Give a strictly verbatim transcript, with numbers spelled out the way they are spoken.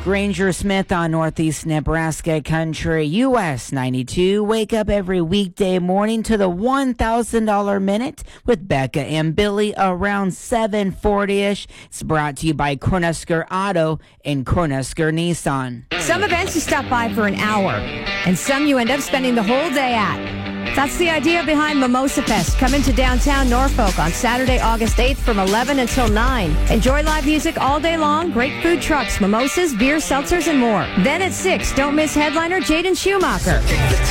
Granger Smith on Northeast Nebraska Country, U S ninety-two. Wake up every weekday morning to the one thousand dollars Minute with Becca and Billy around seven forty-ish. It's brought to you by Cornhusker Auto and Cornhusker Nissan. Some events you stop by for an hour, and some you end up spending the whole day at. That's the idea behind Mimosa Fest. Come into downtown Norfolk on Saturday, August eighth from eleven until nine. Enjoy live music all day long, great food trucks, mimosas, beer, seltzers, and more. Then at six, don't miss headliner Jaden Schumacher.